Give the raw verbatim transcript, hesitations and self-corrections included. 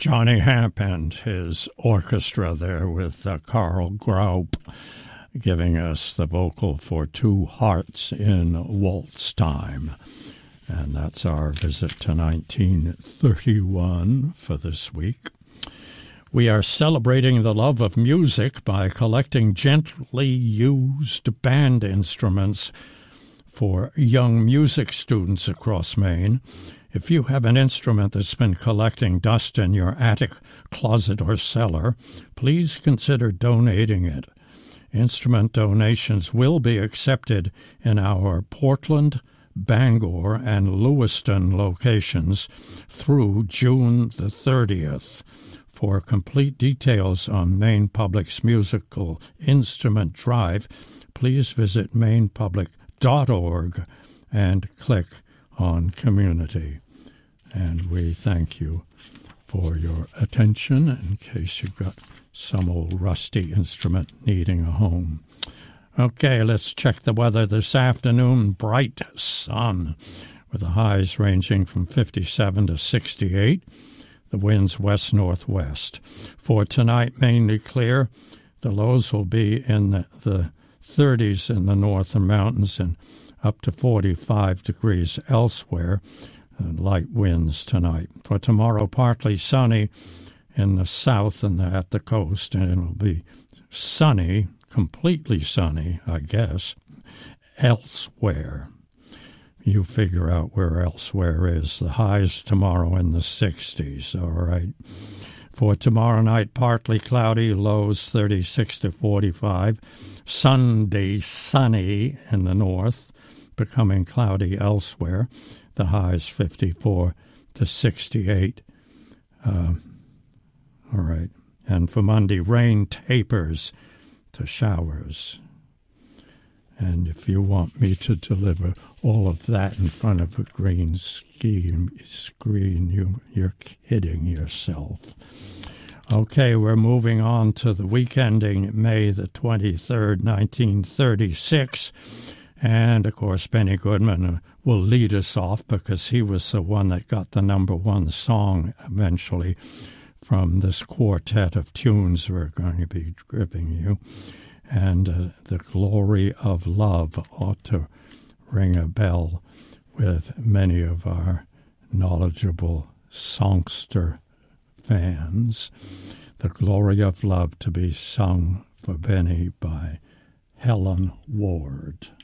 Johnny Hamp and his orchestra there with uh, Carl Graup giving us the vocal for Two Hearts in Waltz Time. And that's our visit to nineteen thirty-one for this week. We are celebrating the love of music by collecting gently used band instruments for young music students across Maine. If you have an instrument that's been collecting dust in your attic, closet, or cellar, please consider donating it. Instrument donations will be accepted in our Portland, Bangor, and Lewiston locations through June the thirtieth. For complete details on Maine Public's musical instrument drive, please visit maine public dot org and click on Community. And we thank you for your attention in case you've got some old rusty instrument needing a home. Okay, let's check the weather this afternoon. Bright sun with the highs ranging from fifty-seven to sixty-eight. The winds west-northwest. For tonight, mainly clear. The lows will be in the, the thirties in the northern mountains and up to forty-five degrees elsewhere. Uh, light winds tonight. For tomorrow, partly sunny in the south and the, at the coast, and it'll be sunny, completely sunny, I guess, elsewhere. You figure out where elsewhere is. The highs tomorrow in the sixties, all right. For tomorrow night, partly cloudy, lows thirty-six to forty-five. Sunday, sunny in the north, becoming cloudy elsewhere. The highs fifty-four to sixty-eight. Uh, all right. And for Monday, rain tapers to showers. And if you want me to deliver all of that in front of a green screen, you, you're kidding yourself. Okay, we're moving on to the week ending May the twenty-third, nineteen thirty-six. And, of course, Benny Goodman will lead us off because he was the one that got the number one song eventually from this quartet of tunes we're going to be giving you. And uh, the glory of love ought to ring a bell with many of our knowledgeable songster fans. The glory of love to be sung for Benny by Helen Ward.